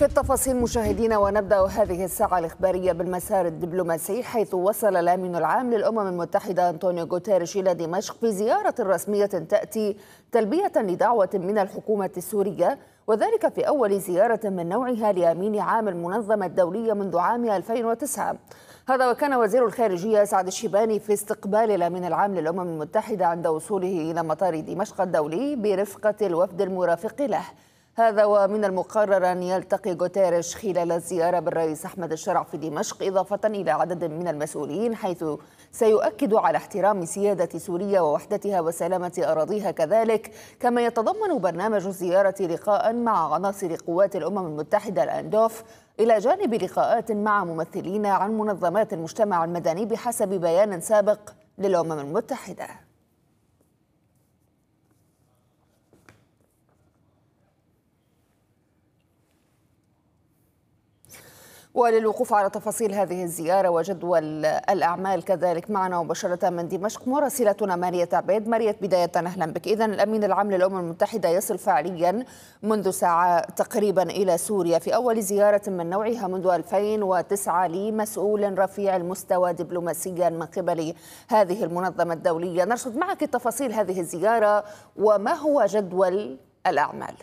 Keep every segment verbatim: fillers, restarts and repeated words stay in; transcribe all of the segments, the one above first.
في التفاصيل مشاهدينا، ونبدأ هذه الساعة الإخبارية بالمسار الدبلوماسي، حيث وصل الأمين العام للأمم المتحدة أنطونيو غوتيريش إلى دمشق في زيارة رسمية تأتي تلبية لدعوة من الحكومة السورية، وذلك في أول زيارة من نوعها لأمين عام المنظمة الدولية منذ عام ألفين وتسعة. هذا وكان وزير الخارجية سعد الشيباني في استقبال الأمين العام للأمم المتحدة عند وصوله إلى مطار دمشق الدولي برفقة الوفد المرافق له. هذا ومن المقرر أن يلتقي غوتيريش خلال الزيارة بالرئيس أحمد الشرع في دمشق، إضافة إلى عدد من المسؤولين، حيث سيؤكد على احترام سيادة سوريا ووحدتها وسلامة أراضيها كذلك. كما يتضمن برنامج الزيارة لقاء مع عناصر قوات الأمم المتحدة الأندوف، إلى جانب لقاءات مع ممثلين عن منظمات المجتمع المدني بحسب بيان سابق للأمم المتحدة. وللوقوف على تفاصيل هذه الزيارة وجدول الأعمال كذلك معنا مباشرة من دمشق مراسلتنا مارية عبيد. مارية، بداية أهلا بك. إذن الأمين العام للأمم المتحدة يصل فعليا منذ ساعة تقريبا إلى سوريا في أول زيارة من نوعها منذ ألفين وتسعة لمسؤول رفيع المستوى دبلوماسيا من قبل هذه المنظمة الدولية. نرصد معك تفاصيل هذه الزيارة وما هو جدول الأعمال.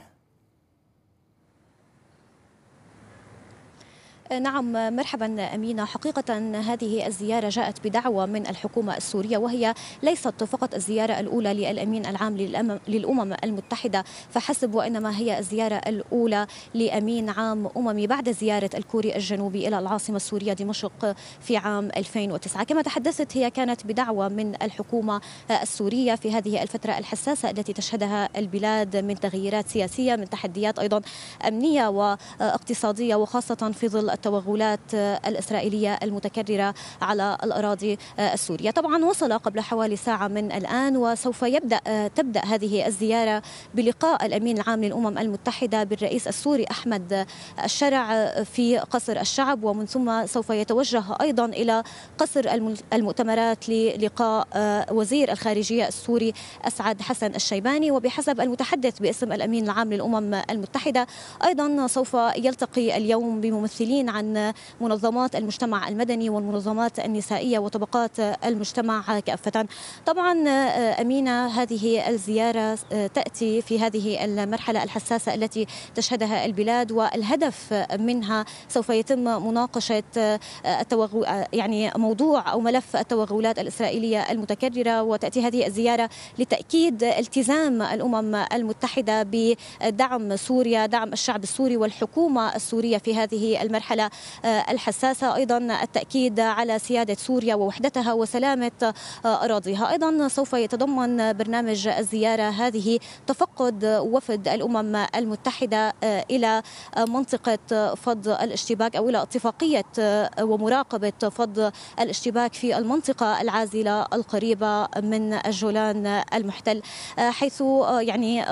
نعم، مرحبا أمينة. حقيقة هذه الزيارة جاءت بدعوة من الحكومة السورية، وهي ليست فقط الزيارة الأولى للأمين العام للأمم المتحدة فحسب، وإنما هي الزيارة الأولى لأمين عام أممي بعد زيارة الكوري الجنوبي إلى العاصمة السورية دمشق في عام ألفين وتسعة. كما تحدثت، هي كانت بدعوة من الحكومة السورية في هذه الفترة الحساسة التي تشهدها البلاد من تغييرات سياسية، من تحديات أيضا أمنية واقتصادية، وخاصة في ظل التوغلات الإسرائيلية المتكررة على الأراضي السورية. طبعا وصل قبل حوالي ساعة من الآن، وسوف يبدأ تبدأ هذه الزيارة بلقاء الأمين العام للأمم المتحدة بالرئيس السوري أحمد الشرع في قصر الشعب، ومن ثم سوف يتوجه أيضا إلى قصر المؤتمرات للقاء وزير الخارجية السوري أسعد حسن الشيباني. وبحسب المتحدث باسم الأمين العام للأمم المتحدة، أيضا سوف يلتقي اليوم بممثلين عن منظمات المجتمع المدني والمنظمات النسائية وطبقات المجتمع كافة. طبعا أمينة، هذه الزيارة تأتي في هذه المرحلة الحساسة التي تشهدها البلاد، والهدف منها سوف يتم مناقشة التوغل يعني موضوع أو ملف التوغلات الإسرائيلية المتكررة. وتأتي هذه الزيارة لتأكيد التزام الأمم المتحدة بدعم سوريا، دعم الشعب السوري والحكومة السورية في هذه المرحلة الحساسة، أيضا التأكيد على سيادة سوريا ووحدتها وسلامة أراضيها. أيضا سوف يتضمن برنامج الزيارة هذه تفقد وفد الأمم المتحدة إلى منطقة فض الاشتباك أو إلى اتفاقية ومراقبة فض الاشتباك في المنطقة العازلة القريبة من الجولان المحتل، حيث يعني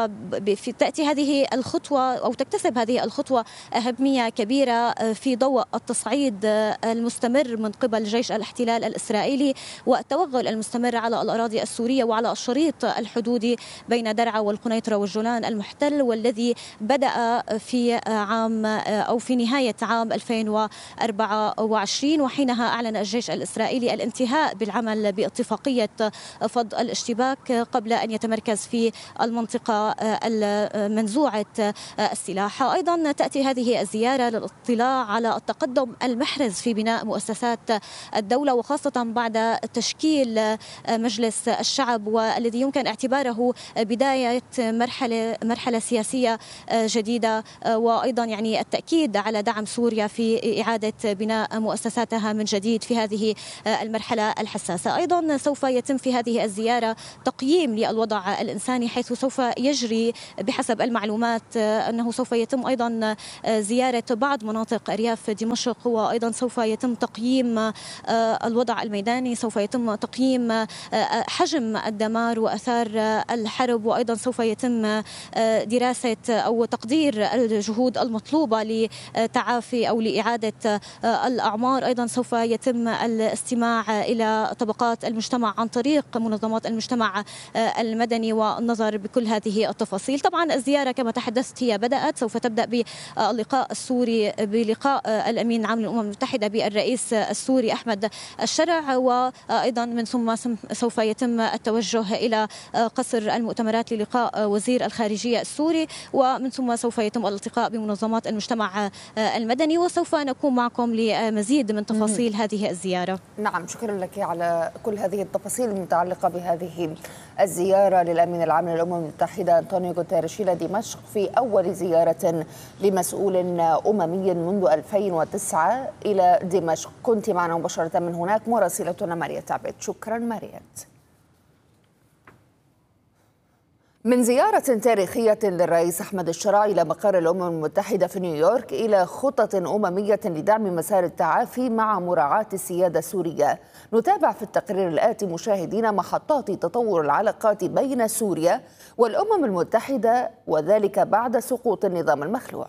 وتأتي هذه الخطوة أو تكتسب هذه الخطوة أهمية كبيرة في ضوء التصعيد المستمر من قبل جيش الاحتلال الإسرائيلي والتوغل المستمر على الأراضي السورية وعلى الشريط الحدودي بين درعا والقنيطرة والجولان المحتل، والذي بدأ في عام أو في نهاية عام ألفين وأربعة وعشرين، وحينها أعلن الجيش الإسرائيلي الانتهاء بالعمل باتفاقية فض الاشتباك قبل أن يتمركز في المنطقة المنزوعة السلاح. أيضا تأتي هذه الزيارة للاطلاع على التقدم المحرز في بناء مؤسسات الدولة، وخاصة بعد تشكيل مجلس الشعب، والذي يمكن اعتباره بداية مرحلة مرحلة سياسية جديدة، وأيضا يعني التأكيد على دعم سوريا في إعادة بناء مؤسساتها من جديد في هذه المرحلة الحساسة. أيضا سوف يتم في هذه الزيارة تقييم للوضع الإنساني، حيث سوف يجري بحسب المعلومات أنه سوف يتم أيضا زيارة بعض مناطق مناطق أرياف دمشق، وأيضا سوف يتم تقييم الوضع الميداني، سوف يتم تقييم حجم الدمار وأثار الحرب، وأيضا سوف يتم دراسة أو تقدير الجهود المطلوبة لتعافي أو لإعادة الأعمار. أيضا سوف يتم الاستماع إلى طبقات المجتمع عن طريق منظمات المجتمع المدني والنظر بكل هذه التفاصيل. طبعا الزيارة كما تحدثت هي بدأت، سوف تبدأ باللقاء السوري بلقاء الأمين العام للأمم المتحدة بالرئيس السوري أحمد الشرع، وأيضا من ثم سوف يتم التوجه إلى قصر المؤتمرات للقاء وزير الخارجية السوري، ومن ثم سوف يتم الالتقاء بمنظمات المجتمع المدني، وسوف نكون معكم لمزيد من تفاصيل هذه الزيارة. نعم، شكرا لك على كل هذه التفاصيل المتعلقة بهذه الزيارة للأمين العام للأمم المتحدة أنطونيو غوتيريش إلى دمشق في أول زيارة لمسؤول أممي منذ ألفين وتسعة إلى دمشق. كنت معنا مباشرة من هناك مراسلتنا ماريا عبيد. شكرا ماريا. من زيارة تاريخية للرئيس أحمد الشرع إلى مقر الأمم المتحدة في نيويورك إلى خطط أممية لدعم مسار التعافي مع مراعاة السيادة السورية، نتابع في التقرير الآتي مشاهدين محطات تطور العلاقات بين سوريا والأمم المتحدة، وذلك بعد سقوط النظام المخلوع.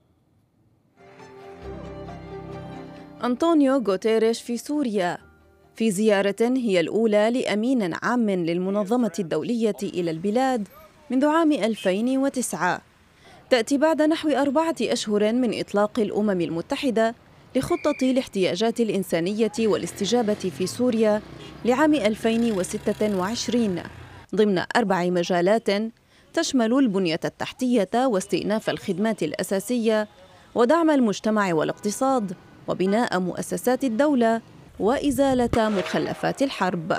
أنطونيو غوتيريش في سوريا في زيارة هي الأولى لأمين عام للمنظمة الدولية إلى البلاد منذ عام ألفين وتسعة، تأتي بعد نحو أربعة أشهر من إطلاق الأمم المتحدة لخطة الاحتياجات الإنسانية والاستجابة في سوريا لعام ألفين وستة وعشرين ضمن أربع مجالات تشمل البنية التحتية واستئناف الخدمات الأساسية ودعم المجتمع والاقتصاد وبناء مؤسسات الدولة وإزالة مخلفات الحرب.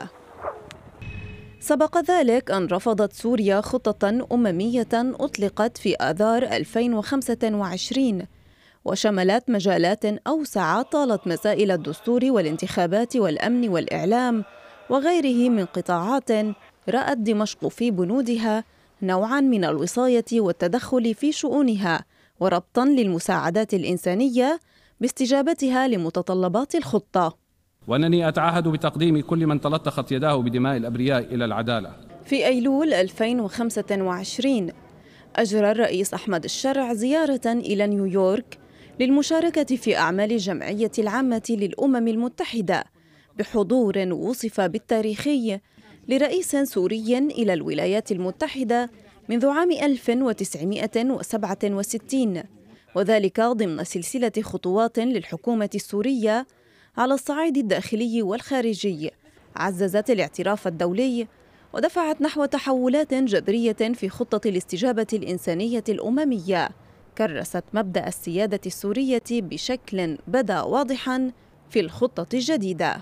سبق ذلك أن رفضت سوريا خطة أممية أطلقت في آذار ألفين وخمسة وعشرين وشملت مجالات أوسع طالت مسائل الدستور والانتخابات والأمن والإعلام وغيره من قطاعات رأت دمشق في بنودها نوعاً من الوصاية والتدخل في شؤونها وربطاً للمساعدات الإنسانية باستجابتها لمتطلبات الخطة. وأنني أتعهد بتقديم كل من تلطخت يداه بدماء الأبرياء إلى العدالة. في أيلول ألفين وخمسة وعشرين أجرى الرئيس أحمد الشرع زيارة إلى نيويورك للمشاركة في أعمال الجمعية العامة للأمم المتحدة بحضور وصف بالتاريخي لرئيس سوري إلى الولايات المتحدة منذ عام ألف وتسعمائة وسبعة وستين، وذلك ضمن سلسلة خطوات للحكومة السورية على الصعيد الداخلي والخارجي عززت الاعتراف الدولي ودفعت نحو تحولات جذرية في خطة الاستجابة الإنسانية الأممية، كرست مبدأ السيادة السورية بشكل بدا واضحاً في الخطة الجديدة.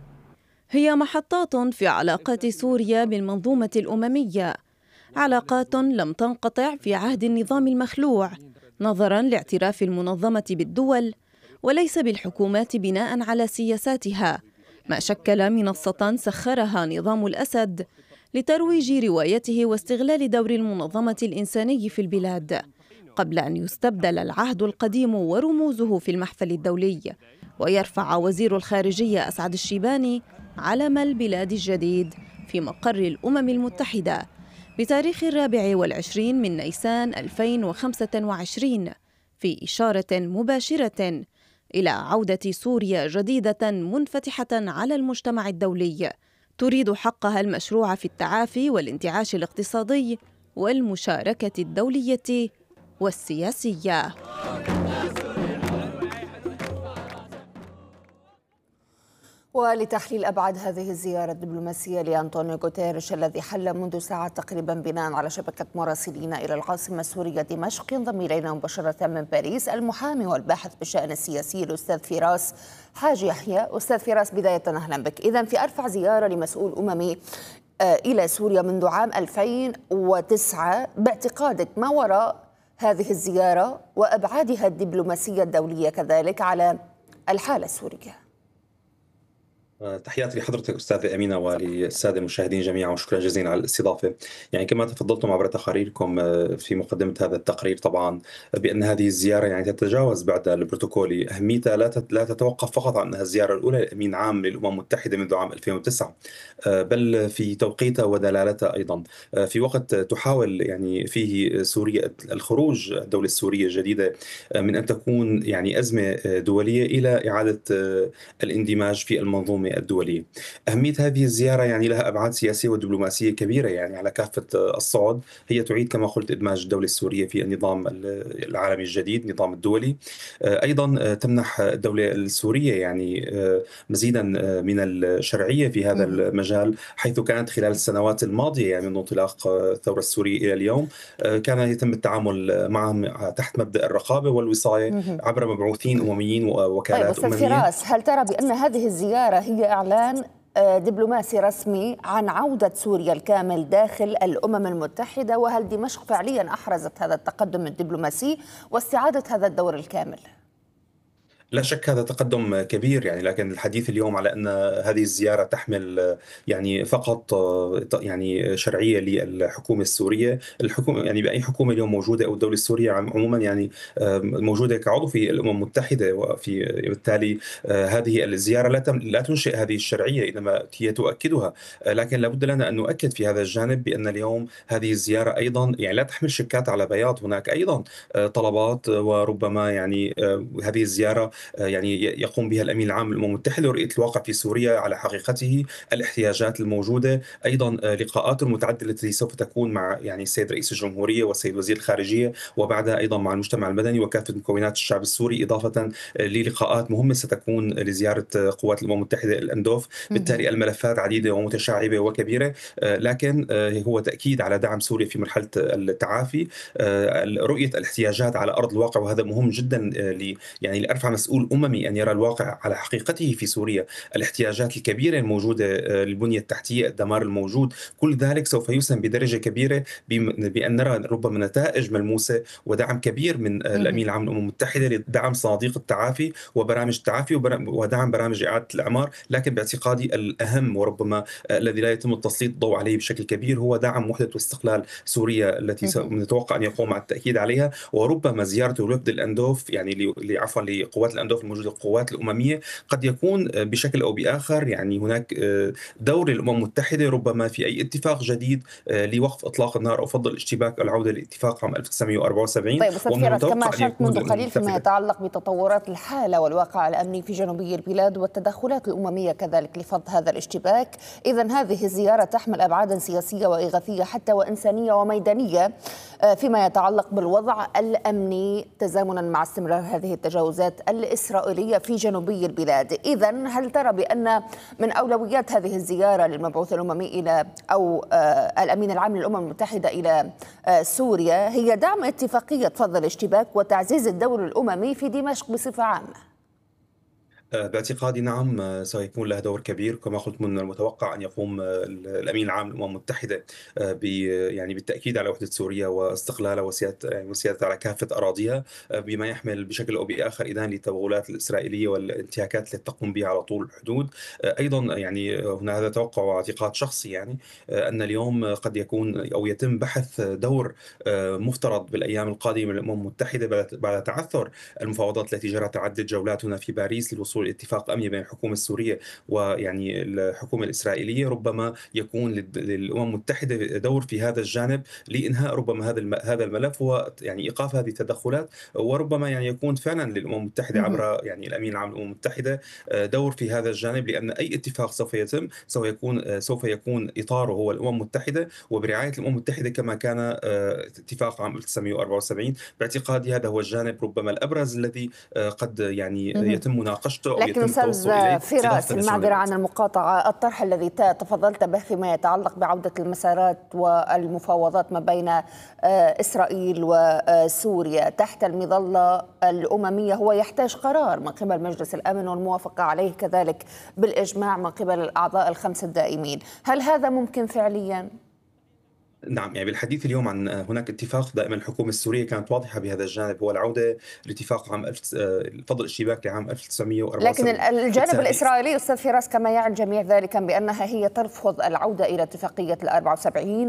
هي محطات في علاقات سوريا بالمنظومة الأممية، علاقات لم تنقطع في عهد النظام المخلوع نظراً لاعتراف المنظمة بالدول وليس بالحكومات بناء على سياساتها، ما شكل منصة سخرها نظام الأسد لترويج روايته واستغلال دور المنظمة الإنساني في البلاد، قبل أن يستبدل العهد القديم ورموزه في المحفل الدولي ويرفع وزير الخارجية أسعد الشيباني علم البلاد الجديد في مقر الأمم المتحدة بتاريخ الرابع والعشرين من نيسان ألفين وخمسة وعشرين، في إشارة مباشرة إلى عودة سوريا جديدة منفتحة على المجتمع الدولي تريد حقها المشروع في التعافي والانتعاش الاقتصادي والمشاركة الدولية والسياسية. ولتحليل أبعاد هذه الزيارة الدبلوماسية لأنطونيو غوتيريش الذي حل منذ ساعات تقريبا بناء على شبكة مراسلين إلى العاصمة السورية دمشق، ينضم إلينا مباشرة من باريس المحامي والباحث بالشأن السياسي الأستاذ فراس حاج يحيى. أستاذ فراس، بداية أهلا بك. إذن في أرفع زيارة لمسؤول أممي إلى سوريا منذ عام ألفين وتسعة، باعتقادك ما وراء هذه الزيارة وأبعادها الدبلوماسية الدولية كذلك على الحالة السورية؟ تحياتي لحضرتك أستاذة أمينة وللسادة المشاهدين جميعا، وشكرا جزيلا على الاستضافة. يعني كما تفضلتم عبر تقاريركم في مقدمة هذا التقرير طبعا بأن هذه الزيارة يعني تتجاوز بعد البروتوكولي أهميتها، لا لا تتوقف فقط عن أنها الزيارة الأولى لأمين عام للأمم المتحدة منذ عام ألفين وتسعة، بل في توقيتها ودلالتها أيضا في وقت تحاول يعني فيه سوريا الخروج، الدولة السورية الجديدة، من أن تكون يعني أزمة دولية إلى إعادة الاندماج في المنظومة الدولية. أهمية هذه الزيارة يعني لها أبعاد سياسية ودبلوماسية كبيرة يعني على كافة الصعد. هي تعيد كما قلت إدماج الدولة السورية في النظام العالمي الجديد، النظام الدولي. أيضا تمنح الدولة السورية يعني مزيدا من الشرعية في هذا المجال، حيث كانت خلال السنوات الماضية يعني من انطلاق الثورة السورية إلى اليوم كان يتم التعامل معهم تحت مبدأ الرقابة والوصاية عبر مبعوثين أمميين ووكالات طيب أممية. فراس، هل ترى بأن هذه الزيارة هي إعلان دبلوماسي رسمي عن عودة سوريا الكامل داخل الأمم المتحدة، وهل دمشق فعليا أحرزت هذا التقدم الدبلوماسي واستعادة هذا الدور الكامل؟ لا شك هذا تقدم كبير يعني، لكن الحديث اليوم على أن هذه الزيارة تحمل يعني فقط يعني شرعية للحكومة السورية. الحكومة يعني بأي حكومة اليوم موجودة أو الدولة السورية عموما يعني موجودة كعضو في الأمم المتحدة، وفي بالتالي هذه الزيارة لا لا تنشئ هذه الشرعية، إنما هي تؤكدها. لكن لابد لنا أن نؤكد في هذا الجانب بأن اليوم هذه الزيارة أيضا يعني لا تحمل شكات على بياض. هناك أيضا طلبات، وربما يعني هذه الزيارة يعني يقوم بها الأمين العام للأمم المتحدة ورؤية الواقع في سوريا على حقيقته، الاحتياجات الموجودة، أيضا لقاءات المتعددة التي سوف تكون مع يعني السيد رئيس الجمهورية والسيد وزير الخارجية، وبعدها أيضا مع المجتمع المدني وكافة مكونات الشعب السوري، إضافة للقاءات مهمة ستكون لزيارة قوات الأمم المتحدة الأندوف. بالتالي الملفات عديدة ومتشعبة وكبيرة، لكن هو تأكيد على دعم سوريا في مرحلة التعافي، رؤية الاحتياجات على أرض الواقع، وهذا مهم جدا ل يعني لأرفع مسؤول أممي أن يرى الواقع على حقيقته في سوريا. الاحتياجات الكبيرة الموجودة للبنية التحتية، الدمار الموجود، كل ذلك سوف يسهم بدرجة كبيرة بأن نرى ربما نتائج ملموسة ودعم كبير من الأمين العام للأمم المتحدة لدعم صناديق التعافي وبرامج التعافي ودعم برامج إعادة الإعمار. لكن باعتقادي الأهم وربما الذي لا يتم التسليط الضوء عليه بشكل كبير هو دعم وحدة واستقلال سوريا التي نتوقع أن يقوم على التأكيد عليها، وربما زيارة الوفد الأندوف يعني عفوا لقوات الأندوف الموجودة القوات الأممية قد يكون بشكل أو بآخر يعني هناك دور للأمم المتحدة ربما في أي اتفاق جديد لوقف إطلاق النار أو فض الاشتباك أو العودة لاتفاق عام ألف وتسعمئة وأربعة وسبعين. طيب أستاذ فراس، كما أشرت منذ قليل فيما يتعلق بتطورات الحالة والواقع الأمني في جنوبي البلاد والتدخلات الأممية كذلك لفض هذا الاشتباك، إذن هذه الزيارة تحمل أبعادا سياسية وإغاثية حتى وإنسانية وميدانية فيما يتعلق بالوضع الأمني تزامنا مع استمرار هذه التجاوزات الإسرائيلية في جنوبي البلاد. إذن هل ترى بأن من أولويات هذه الزيارة للمبعوث الأممي إلى أو آه الأمين العام للأمم المتحدة إلى آه سوريا هي دعم اتفاقية فض الاشتباك وتعزيز الدور الأممي في دمشق بصفة عامة؟ باعتقادي نعم سيكون له دور كبير. كما قلت من المتوقع أن يقوم الأمين العام للأمم المتحدة يعني بالتأكيد على وحدة سوريا واستقلالها وسيادة يعني وسيادة على كافة أراضيها، بما يحمل بشكل أو بآخر إدانة للتوغلات الإسرائيلية والانتهاكات التي تقوم بها على طول الحدود. أيضا يعني هنا هذا توقع واعتقاد شخصي يعني أن اليوم قد يكون أو يتم بحث دور مفترض بالأيام القادمة للأمم المتحدة بعد تعثر المفاوضات التي جرت عدة جولات هنا في باريس للوصول اتفاق أمني بين الحكومة السورية ويعني الحكومة الإسرائيلية. ربما يكون للأمم المتحدة دور في هذا الجانب لإنهاء ربما هذا هذا الملف ويعني إيقاف هذه التدخلات، وربما يعني يكون فعلا للأمم المتحدة عبر يعني الأمين العام للأمم المتحدة دور في هذا الجانب، لأن أي اتفاق سوف يتم سوف يكون سوف يكون إطاره هو الأمم المتحدة وبرعاية الأمم المتحدة كما كان اتفاق عام ألف وتسعمئة وأربعة وسبعين. باعتقادي هذا هو الجانب ربما الأبرز الذي قد يعني يتم مناقشته. لكن أستاذ فراس، المعذرة عن المقاطعة، الطرح الذي تفضلت به فيما يتعلق بعودة المسارات والمفاوضات ما بين إسرائيل وسوريا تحت المظلة الأممية هو يحتاج قرار من قبل مجلس الأمن والموافقة عليه كذلك بالإجماع من قبل الأعضاء الخمسة الدائمين، هل هذا ممكن فعليا؟ نعم، يعني بالحديث اليوم عن هناك اتفاق، دائما الحكومة السورية كانت واضحة بهذا الجانب، هو العودة لاتفاق عام ألف فضل الاشتباك لعام لكن ال- ألف وتسعمئة وأربعة وسبعين. الجانب بالتالي الإسرائيلي أستاذ فراس كما يعي الجميع ذلك بأنها هي ترفض العودة إلى اتفاقية الأربعة وسبعين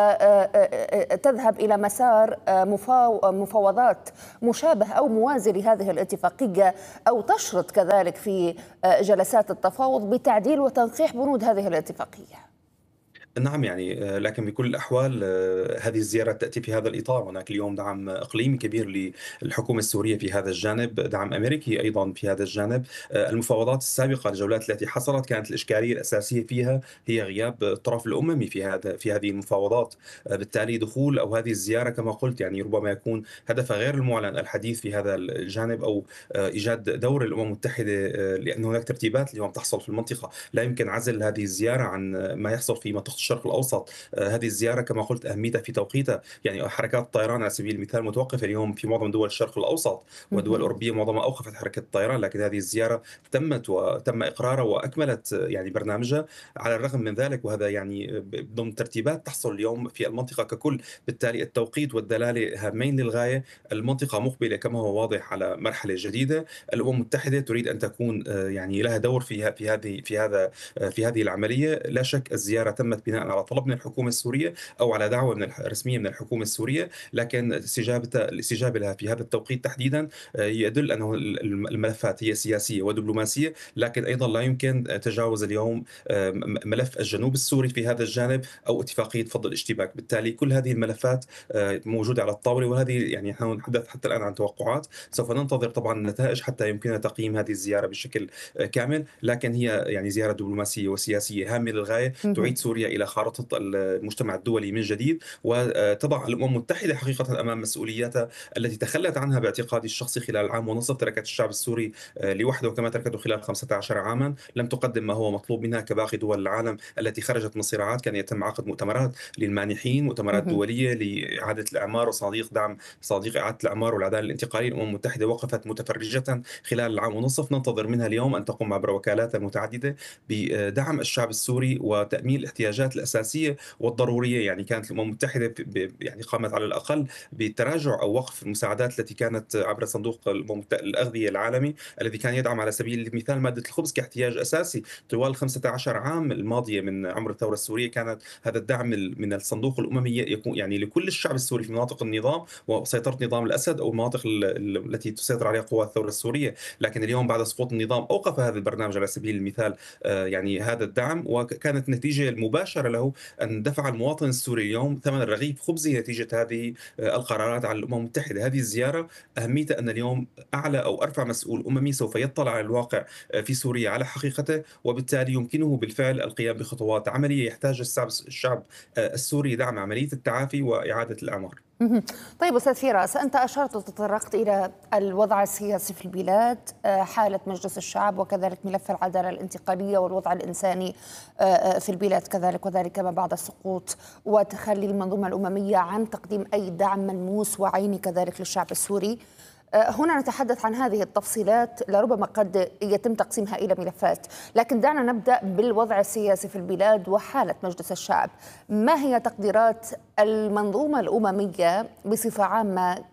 وتذهب إلى مسار آه، مفاو- مفاوضات مشابه أو موازي لهذه الاتفاقية، أو تشرط كذلك في آه، جلسات التفاوض بتعديل وتنقيح بنود هذه الاتفاقية. نعم، يعني آه، لكن بكل الأحوال آه، هذه الزيارة تأتي في هذا الإطار. هناك اليوم دعم إقليمي كبير للحكومة السورية في هذا الجانب، دعم أمريكي أيضا في هذا الجانب. آه، المفاوضات السابقة، الجولات التي حصلت، كانت الإشكالية الأساسية فيها هي غياب الطرف الأممي في هذا في هذه المفاوضات. آه، بالتالي دخول أو هذه الزيارة كما قلت يعني ربما يكون هدفها غير المعلن الحديث في هذا الجانب، أو آه، إيجاد دور الأمم المتحدة، آه، لأن هناك ترتيبات اليوم تحصل في المنطقة. لا يمكن عزل هذه الزيارة عن ما يحصل في منطقة الشرق الأوسط. آه، هذه الزيارة كما قلت أهميتها في توقيتها، يعني حركات الطيران على سبيل المثال متوقفة اليوم في معظم دول الشرق الأوسط، والدول مهم. الأوروبية معظمها أوقفت حركة الطيران، لكن هذه الزيارة تمت وتم إقرارها وأكملت آه، يعني برنامجها. على الرغم من ذلك، وهذا يعني ب- ضمن ترتيبات تحصل اليوم في المنطقة ككل، بالتالي التوقيت والدلالة هامين للغاية. المنطقة مقبلة كما هو واضح على مرحلة جديدة. الأمم المتحدة تريد أن تكون آه، يعني لها دور في ه- في هذه في هذا آه، في هذه العملية. لا شك الزيارة تمت بناء على طلب من الحكومة السورية أو على دعوة من الح- رسمية من الحكومة السورية، لكن استجابتها الاستجابة لها في هذا التوقيت تحديدا آه، يدل أنه الم- الملفات هي سياسية ودبلوماسية، لكن أيضا لا يمكن تجاوز اليوم آه، م- ملف الجنوب السوري في هذا الجانب، أو اتفاقية فض الاشتباك. بالتالي كل هذه الملفات آه، موجودة على الطاولة، وهذه يعني نحن نتحدث حتى الآن عن توقعات. سوف ننتظر طبعا النتائج حتى يمكننا تقييم هذه الزيارة بشكل آه، كامل، لكن هي يعني زيارة دبلوماسية وسياسية هامة للغاية، مهم. تعيد سوريا إلى خارطة المجتمع الدولي من جديد، وتضع الأمم المتحدة حقيقة أمام مسؤولياتها التي تخلت عنها باعتقادي الشخصي خلال عام ونصف. تركت الشعب السوري آه، لوحده كما تركته خلال خمسة عشر عاما، لم تقدم ما هو مطلوب منها كباقي دول العالم التي خرجت من صراعات. كان يتم عقد مؤتمرات للمانحين، مؤتمرات مهم. دولية لإعادة الإعمار وصناديق دعم، صناديق إعادة الإعمار والعدالة الانتقالية. الأمم المتحدة وقفت متفرجة خلال العام ونصف. ننتظر منها اليوم أن تقوم عبر وكالاتها المتعددة بدعم الشعب السوري وتأمين الاحتياجات الأساسية والضرورية. يعني كانت الأمم المتحدة ب- ب- يعني قامت على الأقل بتراجع أو وقف المساعدات التي كانت عبر صندوق الأمم المت- الأغذية العالمي، الذي كان يدعم على سبيل المثال مادة الخبز كاحتياج أساسي. طوال ال خمسة عشر عام الماضية من عمر الثورة السورية كانت هذا الدعم ال- من الصندوق الأممي يكون يعني لكل الشعب السوري في مناطق النظام وسيطرة نظام الأسد، أو المناطق ال- ال- التي تسيطر عليها قوات الثورة السورية. لكن اليوم بعد سقوط النظام أوقف هذا البرنامج على سبيل المثال آه، يعني هذا الدعم، وكانت النتيجة المباشرة له أن دفع المواطن السوري اليوم ثمن رغيف خبزه نتيجة هذه آه، القرارات على الأمم المتحدة. هذه الزيارة أهميتها أن اليوم أعلى أو أرفع مسؤول أممي سوف يطلع على الواقع آه، في سوريا على حقيقته، وبالتالي يمكنه بالفعل القيام بخطوات عملية. يحتاج الشعب الشعب آه، السوري دعم عملية التعافي وإعادة الأعمار. مهم. طيب أستاذ فراس، أنت أشرت وتطرقت إلى الوضع السياسي في البلاد، آه، حالة مجلس الشعب، وكذلك ملف العدالة الانتقالية والوضع الإنساني آه، آه، في البلاد كذلك، وذلك ما بعد السقوط وتخلي المنظومة الأممية عن تقديم أي دعم ملموس وعيني كذلك للشعب السوري. آه، هنا نتحدث عن هذه التفصيلات، لربما قد يتم تقسيمها إلى ملفات، لكن دعنا نبدأ بالوضع السياسي في البلاد وحالة مجلس الشعب. ما هي تقديرات المنظومة الأممية بصفة عامة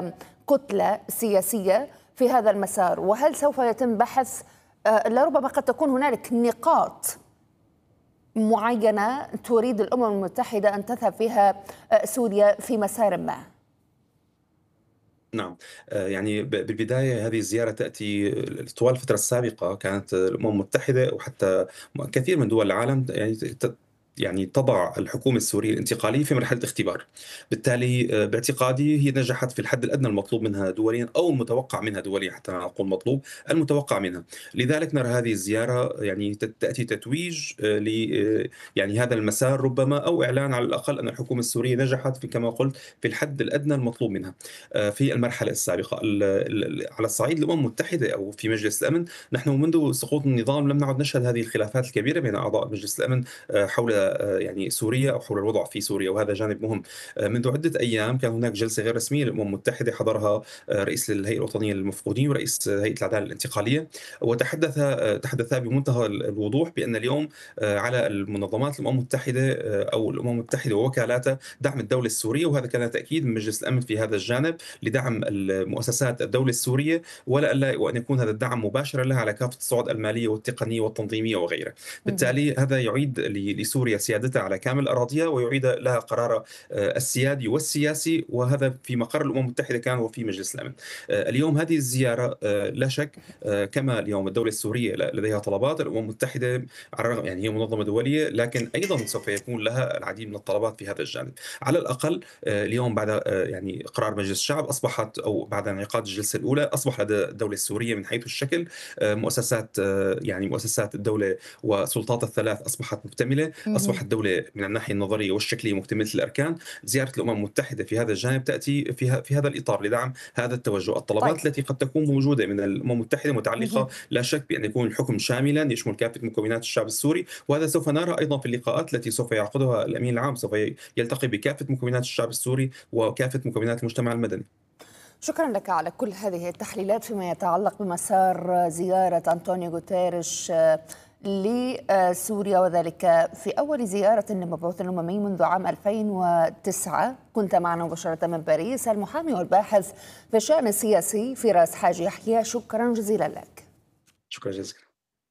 ككتلة سياسية في هذا المسار؟ وهل سوف يتم بحث آه، لربما قد تكون هنالك نقاط معينة تريد الأمم المتحدة أن تذهب فيها آه، سوريا في مسار ما؟ نعم، آه، يعني ب- بالبداية هذه الزيارة تأتي طوال الفترة السابقة. كانت الأمم المتحدة وحتى كثير من دول العالم يعني ت- يعني تضع الحكومة السورية الانتقالية في مرحلة اختبار. بالتالي آه، باعتقادي هي نجحت في الحد الأدنى المطلوب منها دوليا، أو المتوقع منها دوليا، حتى لا أقول مطلوب، المتوقع منها. لذلك نرى هذه الزيارة يعني تت- تأتي تتويج آه، ل آه، يعني هذا المسار ربما، أو إعلان على الأقل أن الحكومة السورية نجحت في كما قلت في الحد الأدنى المطلوب منها. في المرحلة السابقة ال- ال- على الصعيد الأمم المتحدة أو في مجلس الأمن، نحن منذ سقوط النظام لم نعد نشهد هذه الخلافات الكبيرة بين أعضاء مجلس الأمن آه، حول يعني سوريا أو حول الوضع في سوريا، وهذا جانب مهم. منذ عدة أيام كان هناك جلسة غير رسمية للأمم المتحدة حضرها رئيس الهيئة الوطنية للمفقودين ورئيس هيئة العدالة الانتقالية، وتحدث تحدثا بمنتهى الوضوح بأن اليوم على المنظمات الأمم المتحدة أو الأمم المتحدة ووكالاتها دعم الدولة السورية، وهذا كان تأكيد من مجلس الأمن في هذا الجانب لدعم مؤسسات الدولة السورية، ولا وأن يكون هذا الدعم مباشرا لها على كافة الصعد المالية والتقنية والتنظيمية وغيرها. بالتالي هذا يعيد لسوريا سيادتها على كامل أراضيها ويعيد لها قرار السيادي والسياسي، وهذا في مقر الأمم المتحدة كان وفي مجلس الأمن. اليوم هذه الزيارة لا شك كما اليوم الدولة السورية لديها طلبات، الأمم المتحدة يعني هي منظمة دولية لكن أيضا سوف يكون لها العديد من الطلبات في هذا الجانب. على الأقل اليوم بعد يعني قرار مجلس الشعب أصبحت أو بعد انعقاد الجلسة الأولى أصبح لدى الدولة السورية من حيث الشكل مؤسسات يعني مؤسسات الدولة وسلطات الثلاث أصبحت مكتملة، أصبحت الدولة من الناحية النظرية والشكلية مكتملة الأركان. زيارة الأمم المتحدة في هذا الجانب تأتي في في هذا الإطار لدعم هذا التوجه. الطلبات طيب. التي قد تكون موجودة من الأمم المتحدة متعلقة لا شك بأن يكون الحكم شاملا يشمل كافة مكونات الشعب السوري، وهذا سوف نرى أيضا في اللقاءات التي سوف يعقدها الأمين العام، سوف يلتقي بكافة مكونات الشعب السوري وكافة مكونات المجتمع المدني. شكرا لك على كل هذه التحليلات فيما يتعلق بمسار زيارة أنطونيو غوتيريش لسوريا، وذلك في أول زيارة للمبعوث الأممي منذ عام ألفين وتسعة. كنت معنا مباشرة من باريس المحامي والباحث في الشأن السياسي فراس حاج يحيى، شكرا جزيلا لك. شكرا جزيلا.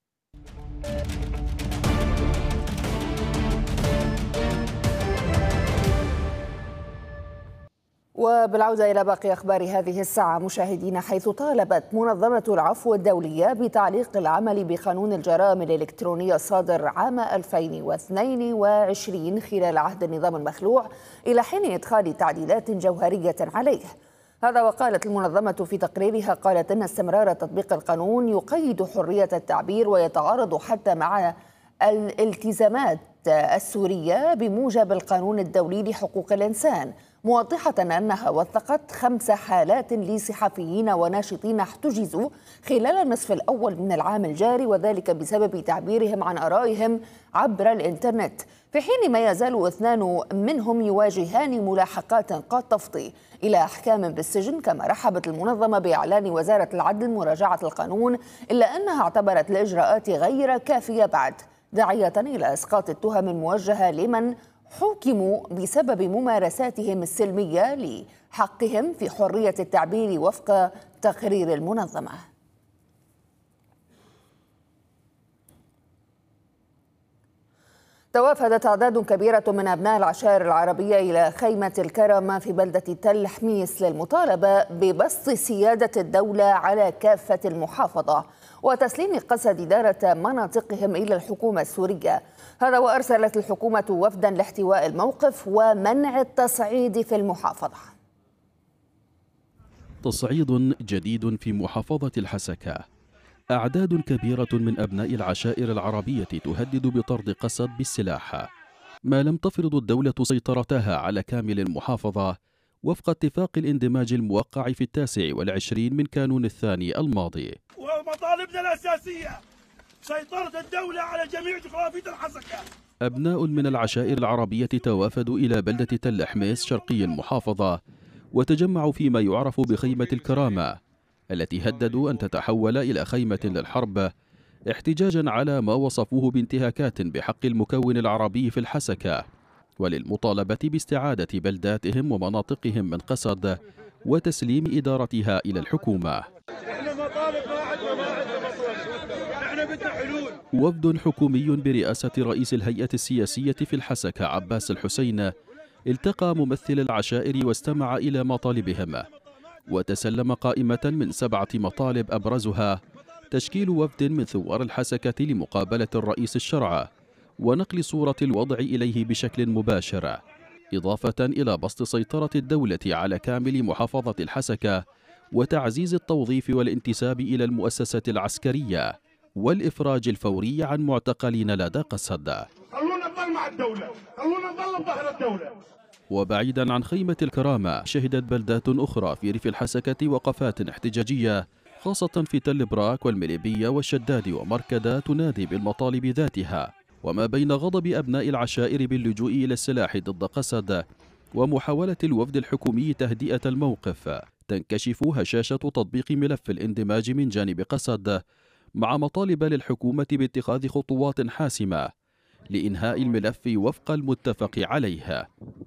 وبالعودة إلى باقي أخبار هذه الساعة مشاهدينا، حيث طالبت منظمة العفو الدولية بتعليق العمل بقانون الجرائم الإلكترونية الصادر عام ألفين واثنين وعشرين خلال عهد النظام المخلوع إلى حين إدخال تعديلات جوهرية عليه. هذا وقالت المنظمة في تقريرها، قالت إن استمرار تطبيق القانون يقيد حرية التعبير ويتعارض حتى مع الالتزامات السورية بموجب القانون الدولي لحقوق الإنسان، موضحة أنها وثقت خمس حالات لصحفيين وناشطين احتجزوا خلال النصف الأول من العام الجاري، وذلك بسبب تعبيرهم عن آرائهم عبر الإنترنت، في حين ما يزال اثنان منهم يواجهان ملاحقات قد تفضي إلى أحكام بالسجن. كما رحبت المنظمة بإعلان وزارة العدل مراجعة القانون، إلا أنها اعتبرت الإجراءات غير كافية بعد، داعية إلى إسقاط التهم الموجهة لمن حوكموا بسبب ممارساتهم السلمية لحقهم في حرية التعبير وفق تقرير المنظمة. توافدت أعداد كبيرة من أبناء العشائر العربية إلى خيمة الكرامة في بلدة تل حميس للمطالبة ببسط سيادة الدولة على كافة المحافظة وتسليم قسد إدارة مناطقهم إلى الحكومة السورية. هذا وأرسلت الحكومة وفدا لاحتواء الموقف ومنع التصعيد في المحافظة. تصعيد جديد في محافظة الحسكة. أعداد كبيرة من أبناء العشائر العربية تهدد بطرد قسد بالسلاح ما لم تفرض الدولة سيطرتها على كامل المحافظة وفق اتفاق الاندماج الموقع في التاسع والعشرين من كانون الثاني الماضي. ومطالبنا الأساسية سيطرة الدولة على جميع جغرافية الحسكة. أبناء من العشائر العربية توافدوا إلى بلدة تل حميس شرقي المحافظة وتجمعوا فيما يعرف بخيمة الكرامة التي هددوا أن تتحول إلى خيمة للحرب، احتجاجا على ما وصفوه بانتهاكات بحق المكون العربي في الحسكة، وللمطالبة باستعادة بلداتهم ومناطقهم من قسد وتسليم إدارتها إلى الحكومة. احنا مطالب ما عندنا ما عندنا مطالب، احنا بدنا حلول. وفد حكومي برئاسة رئيس الهيئة السياسية في الحسكة عباس الحسين التقى ممثل العشائر واستمع إلى مطالبهم، وتسلم قائمة من سبعة مطالب أبرزها تشكيل وفد من ثوار الحسكة لمقابلة الرئيس الشرع ونقل صورة الوضع إليه بشكل مباشر، إضافة إلى بسط سيطرة الدولة على كامل محافظة الحسكة وتعزيز التوظيف والانتساب إلى المؤسسة العسكرية والإفراج الفوري عن معتقلين لدى قسد. خلونا نضل مع الدولة، خلونا نضل بظهر الدولة. وبعيدا عن خيمة الكرامة، شهدت بلدات أخرى في ريف الحسكة وقفات احتجاجية خاصة في تل براك والمليبية والشداد ومركدة تنادي بالمطالب ذاتها. وما بين غضب أبناء العشائر باللجوء إلى السلاح ضد قسد ومحاولة الوفد الحكومي تهدئة الموقف، تنكشف هشاشة تطبيق ملف الاندماج من جانب قسد، مع مطالب للحكومة باتخاذ خطوات حاسمة لإنهاء الملف وفق المتفق عليه.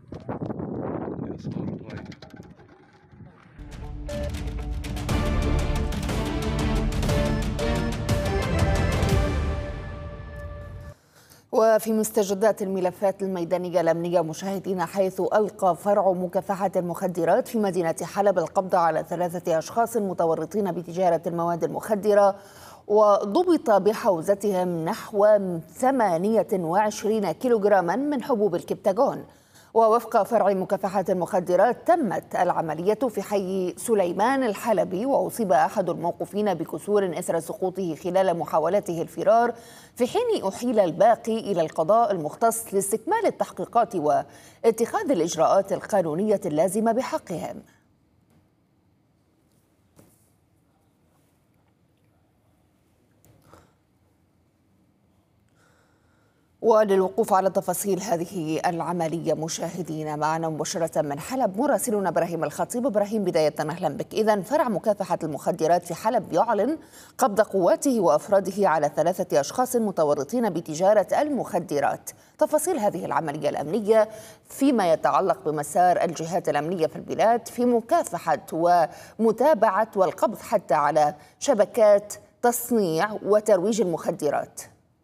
وفي مستجدات الملفات الميدانية الأمنية مشاهدينا، حيث ألقى فرع مكافحة المخدرات في مدينة حلب القبض على ثلاثة أشخاص متورطين بتجارة المواد المخدرة، وضبط بحوزتهم نحو ثمانية وعشرين كيلوغراما من حبوب الكبتاغون. ووفق فرع مكافحة المخدرات تمت العملية في حي سليمان الحلبي، وأصيب أحد الموقوفين بكسور إثر سقوطه خلال محاولته الفرار، في حين أحيل الباقي إلى القضاء المختص لاستكمال التحقيقات واتخاذ الإجراءات القانونية اللازمة بحقهم. وللوقوف على تفاصيل هذه العملية مشاهدينا، معنا مباشرة من حلب مراسلنا إبراهيم الخطيب. إبراهيم، بداية أهلا بك. إذن فرع مكافحة المخدرات في حلب يعلن قبض قواته وأفراده على ثلاثة أشخاص متورطين بتجارة المخدرات. تفاصيل هذه العملية الأمنية فيما يتعلق بمسار الجهات الأمنية في البلاد في مكافحة ومتابعة والقبض حتى على شبكات تصنيع وترويج المخدرات.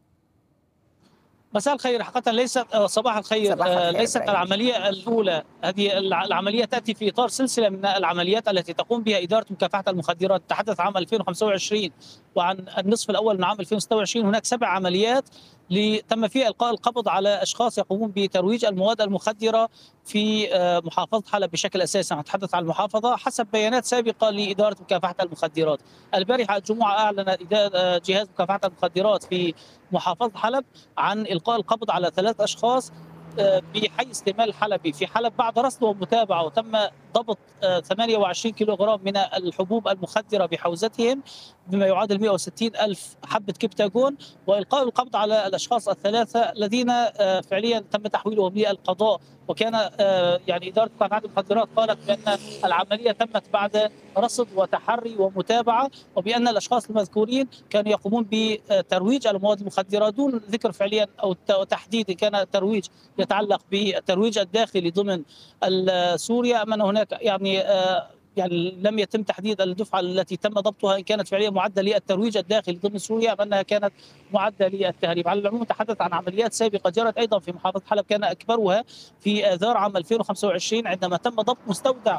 مساء الخير. حقيقة ليست صباح الخير, صباح الخير ليست إبراهيم. العملية الأولى، هذه العملية تأتي في إطار سلسلة من العمليات التي تقوم بها إدارة مكافحة المخدرات. تحدث عام ألفين وخمسة وعشرين وعن النصف الأول من عام ألفين وستة وعشرين هناك سبع عمليات تم فيها إلقاء القبض على أشخاص يقومون بترويج المواد المخدرة في محافظة حلب بشكل أساسي. نتحدث عن المحافظة حسب بيانات سابقة لإدارة مكافحة المخدرات. البارحة الجمعة أعلن جهاز مكافحة المخدرات في محافظة حلب عن إلقاء القبض على ثلاث أشخاص بحي سليمان الحلبي في حلب بعد رصد ومتابعة، وتم ضبط ثمانية وعشرين كيلوغرام من الحبوب المخدرة بحوزتهم بما يعادل مئة وستين ألف حبة كبتاغون، وإلقاء القبض على الأشخاص الثلاثة الذين فعليا تم تحويلهم للقضاء. وكان يعني إدارة مكافحة المخدرات قالت بأن العملية تمت بعد رصد وتحري ومتابعة، وبأن الأشخاص المذكورين كانوا يقومون بترويج المواد المخدرة دون ذكر فعليا أو تحديد كان الترويج يتعلق بالترويج الداخلي ضمن سوريا أم أن هناك يعني يعني لم يتم تحديد الدفعة التي تم ضبطها إن كانت فعليا معدة للترويج الداخلي ضمن سوريا أم أنها كانت معدة للتهريب. على العموم تحدث عن عمليات سابقة جرت أيضا في محافظة حلب، كان أكبرها في آذار عام ألفين وخمسة وعشرين عندما تم ضبط مستودع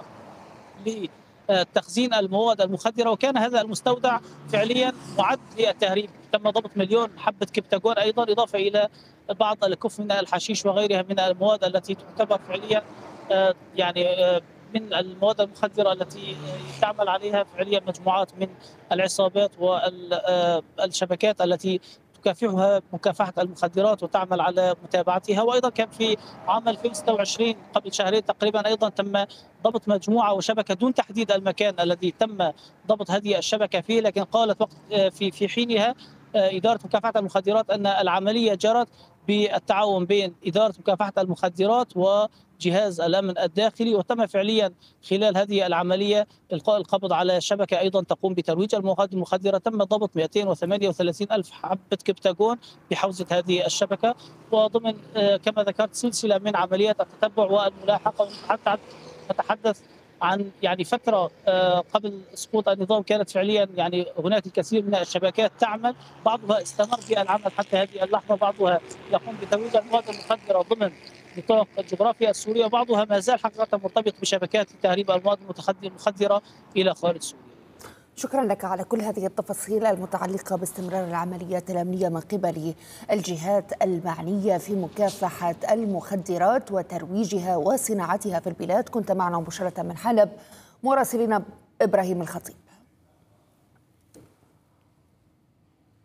لتخزين المواد المخدرة، وكان هذا المستودع فعليا معد للتهريب. تم ضبط مليون حبة كبتاغون أيضا، إضافة إلى بعض الكف من الحشيش وغيرها من المواد التي تعتبر فعليا يعني من المواد المخدرة التي تعمل عليها فعليا مجموعات من العصابات والشبكات التي تكافحها مكافحة المخدرات وتعمل على متابعتها. وأيضا كان في عام ألفين وستة وعشرين قبل شهرين تقريبا أيضا تم ضبط مجموعة وشبكة دون تحديد المكان الذي تم ضبط هذه الشبكة فيه، لكن قالت وقت في في حينها إدارة مكافحة المخدرات أن العملية جرت بالتعاون بين إدارة مكافحة المخدرات وجهاز الأمن الداخلي، وتم فعليا خلال هذه العملية إلقاء القبض على شبكة أيضا تقوم بترويج المواد المخدرة. تم ضبط مئتين وثمانية وثلاثين ألف حبة كبتاغون بحوزة هذه الشبكة، وضمن كما ذكرت سلسلة من عمليات التتبع والملاحقة. نتحدث عن يعني فترة قبل سقوط النظام كانت فعليا يعني هناك الكثير من الشبكات تعمل، بعضها استمر في العمل حتى هذه اللحظة، بعضها يقوم بترويج المواد المخدرة ضمن نطاق الجغرافيا السورية، بعضها ما زال حقيقة مرتبط بشبكات تهريب المواد المخدرة إلى خارج سوريا. شكرا لك على كل هذه التفاصيل المتعلقة باستمرار العمليات الأمنية من قبل الجهات المعنية في مكافحة المخدرات وترويجها وصناعتها في البلاد. كنت معنا مباشرة من حلب مراسلنا إبراهيم الخطيب.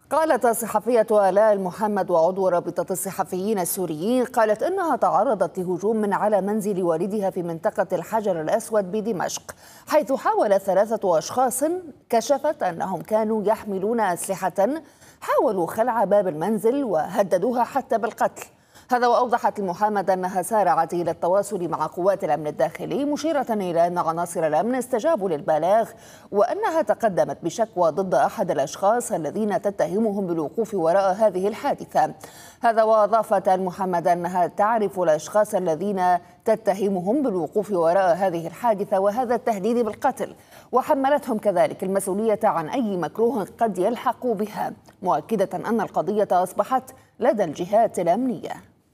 قالت الصحفية آلاء محمد وعضو رابطة الصحفيين السوريين قالت إنها تعرضت لهجوم من على منزل والدها في منطقة الحجر الأسود بدمشق، حيث حاول ثلاثة أشخاص كشفت أنهم كانوا يحملون أسلحة حاولوا خلع باب المنزل وهددوها حتى بالقتل. هذا وأوضحت المحاماة أنها سارعت إلى التواصل مع قوات الأمن الداخلي، مشيرة إلى أن عناصر الأمن استجابوا للبلاغ وأنها تقدمت بشكوى ضد أحد الأشخاص الذين تتهمهم بالوقوف وراء هذه الحادثة. هذا وأضافت المحاماة أنها تعرف الأشخاص الذين تتهمهم بالوقوف وراء هذه الحادثة وهذا التهديد بالقتل، وحملتهم كذلك المسؤولية عن أي مكروه قد يلحق بها، مؤكدة أن القضية أصبحت لدى الجهات الأمنية.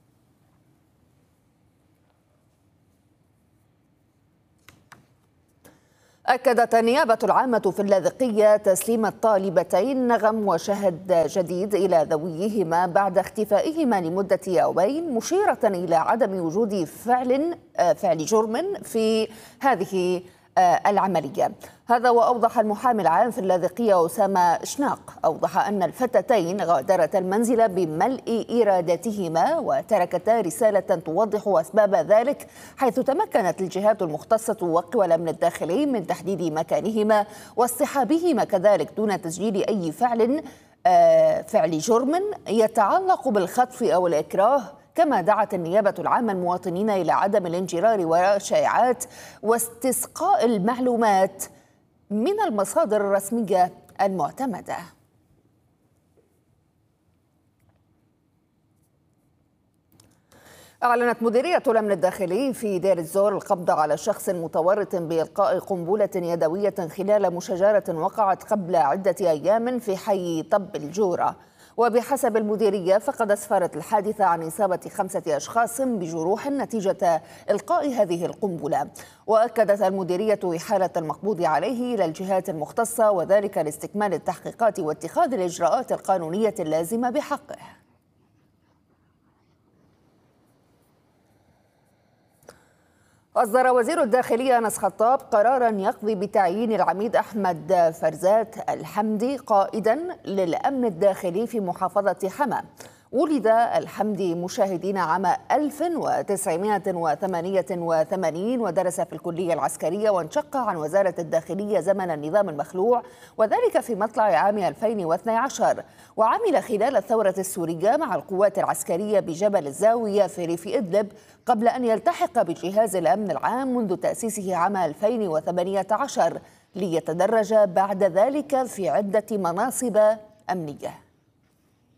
أكدت النيابة العامة في اللاذقية تسليم الطالبتين نغم وشهد جديد إلى ذويهما بعد اختفائهما لمدة يومين، مشيرة إلى عدم وجود فعل فعل جرم في هذه العملية. هذا وأوضح المحامي العام في اللاذقية أسامة شناق أوضح أن الفتاتين غادرتا المنزل بملء إرادتهما وتركتا رسالة توضح أسباب ذلك، حيث تمكنت الجهات المختصة وقوى الأمن الداخلي من تحديد مكانهما واصطحابهما كذلك دون تسجيل أي فعل فعل جرم يتعلق بالخطف أو الإكراه. كما دعت النيابة العامة المواطنين إلى عدم الانجرار وراء الشائعات واستسقاء المعلومات من المصادر الرسمية المعتمدة. أعلنت مديرية الأمن الداخلي في دير الزور القبض على شخص متورط بإلقاء قنبلة يدوية خلال مشاجرة وقعت قبل عدة أيام في حي طب الجورة. وبحسب المديرية فقد أسفرت الحادثة عن إصابة خمسة أشخاص بجروح نتيجة إلقاء هذه القنبلة. وأكدت المديرية إحالة المقبوض عليه إلى الجهات المختصة وذلك لاستكمال التحقيقات واتخاذ الإجراءات القانونية اللازمة بحقه. أصدر وزير الداخلية أنس خطاب قراراً يقضي بتعيين العميد أحمد فرزات الحمدي قائداً للأمن الداخلي في محافظة حما. ولد الحمدي مشاهدين عام ألف وتسعمائة وثمانية وثمانين ودرس في الكلية العسكرية وانشق عن وزارة الداخلية زمن النظام المخلوع وذلك في مطلع عام ألفين واثني عشر، وعمل خلال الثورة السورية مع القوات العسكرية بجبل الزاوية في ريف إدلب قبل أن يلتحق بجهاز الأمن العام منذ تأسيسه عام ألفين وثمانية عشر ليتدرج بعد ذلك في عدة مناصب أمنية.